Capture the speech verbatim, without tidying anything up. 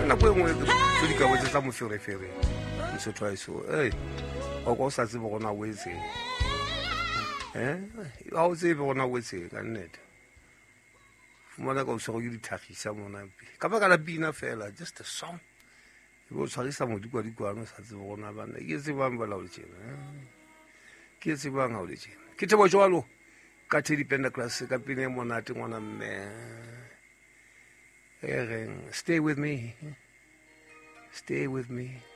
nako e nngwe tse di ka botse tsa moferefere mosotho a eso e o ka o sa tsebe gona o etseng um ga o tsebe gona o etseng ka nnete fumana ka o sego ke dithagisa mona ka baka la pina fela just a song e bo o tshwarisa modikwadikwane o sa tsebe gona banna ke e tsebang bala o le tjena ke e tsebang ga o le tjena ke thebo jwalo ka Teddy Pendergrass ka pina e monate ngwana mme e reng stay with me stay with me